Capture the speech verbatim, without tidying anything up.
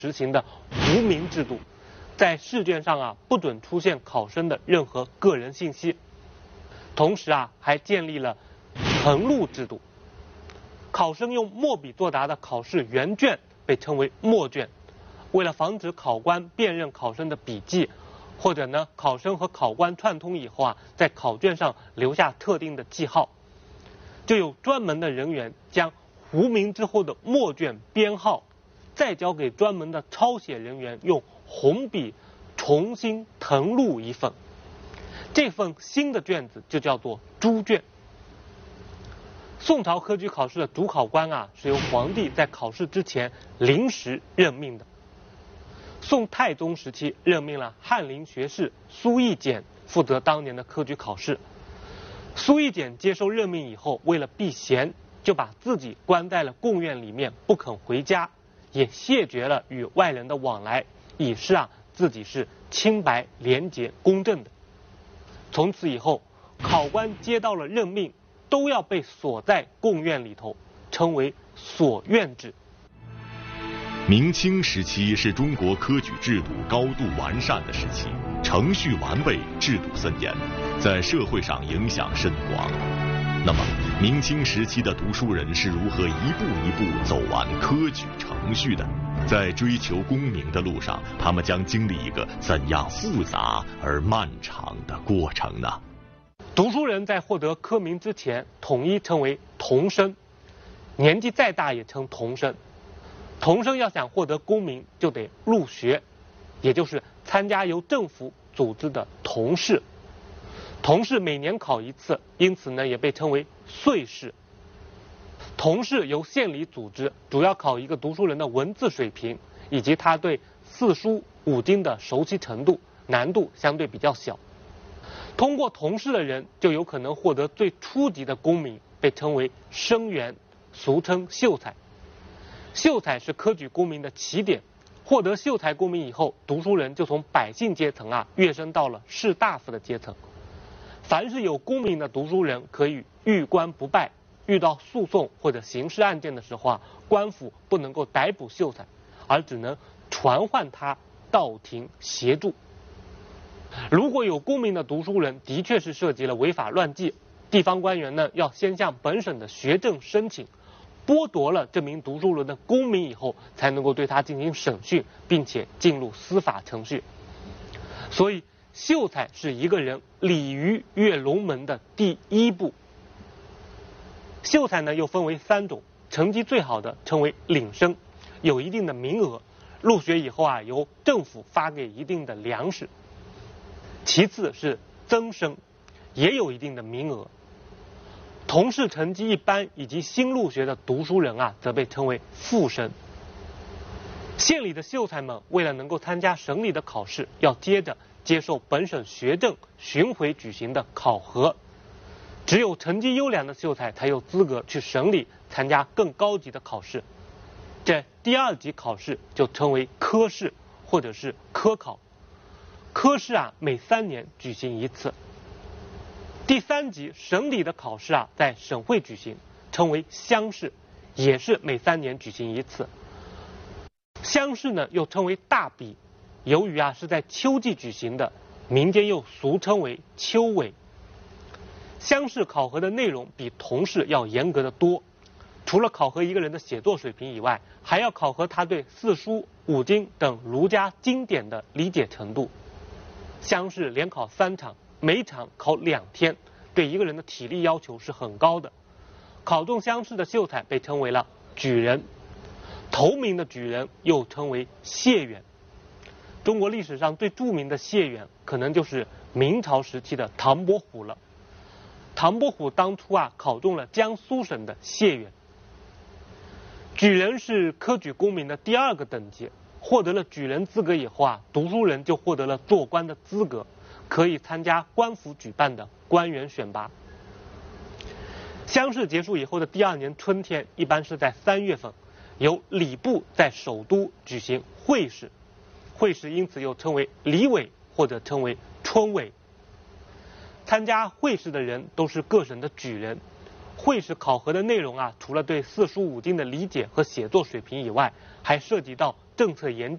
实行的无名制度，在试卷上啊不准出现考生的任何个人信息。同时啊还建立了誊录制度，考生用墨笔作答的考试原卷被称为墨卷。为了防止考官辨认考生的笔记，或者呢考生和考官串通以后啊，在考卷上留下特定的记号，就有专门的人员将糊名之后的墨卷编号，再交给专门的抄写人员用红笔重新誊录一份。这份新的卷子就叫做朱卷。宋朝科举考试的主考官啊，是由皇帝在考试之前临时任命的。宋太宗时期任命了翰林学士苏奕简负责当年的科举考试。苏奕简接受任命以后，为了避嫌，就把自己关在了贡院里面，不肯回家，也谢绝了与外人的往来，以示啊自己是清白廉洁公正的。从此以后，考官接到了任命，都要被锁在贡院里头，称为锁院制。 明清时期是中国科举制度高度完善的时期，程序完备，制度森严，在社会上影响甚广。那么，明清时期的读书人是如何一步一步走完科举程序的？在追求功名的路上，他们将经历一个怎样复杂而漫长的过程呢？ 读书人在获得科名之前，统一称为童生，年纪再大也称童生。童生要想获得功名，就得入学，也就是参加由政府组织的童试。童试每年考一次，因此呢也被称为岁试。童试由县里组织，主要考一个读书人的文字水平以及他对四书五经的熟悉程度，难度相对比较小。通过童试的人就有可能获得最初级的功名，被称为生员，俗称秀才。秀才是科举功名的起点，获得秀才功名以后，读书人就从百姓阶层啊跃升到了士大夫的阶层。凡是有功名的读书人，可以遇官不拜，遇到诉讼或者刑事案件的时候啊，官府不能够逮捕秀才，而只能传唤他到庭协助。如果有功名的读书人的确是涉及了违法乱纪，地方官员呢要先向本省的学政申请，剥夺了这名读书人的功名以后，才能够对他进行审讯，并且进入司法程序。所以秀才是一个人鲤鱼跃龙门的第一步。秀才呢又分为三种，成绩最好的称为领生，有一定的名额，入学以后啊由政府发给一定的粮食。其次是增生，也有一定的名额。同试成绩一般以及新入学的读书人啊，则被称为复生。县里的秀才们为了能够参加省里的考试，要接着接受本省学政巡回举行的考核，只有成绩优良的秀才才有资格去省里参加更高级的考试。这第二级考试就称为科试或者是科考。科试啊每三年举行一次。第三级省里的考试啊在省会举行，称为乡试，也是每三年举行一次。乡试呢又称为大比，由于啊是在秋季举行的，民间又俗称为秋闱。乡试考核的内容比童试要严格的多，除了考核一个人的写作水平以外，还要考核他对四书五经等儒家经典的理解程度。乡试连考三场，每场考两天，对一个人的体力要求是很高的。考中乡试的秀才被称为了举人，头名的举人又称为解元。中国历史上最著名的解元，可能就是明朝时期的唐伯虎了。唐伯虎当初啊考中了江苏省的解元。举人是科举功名的第二个等级，获得了举人资格以后啊，读书人就获得了做官的资格，可以参加官府举办的官员选拔。乡试结束以后的第二年春天，一般是在三月份，由礼部在首都举行会试，会试因此又称为礼闱或者称为春闱。参加会试的人都是各省的举人。会试考核的内容啊，除了对四书五经的理解和写作水平以外，还涉及到政策研究。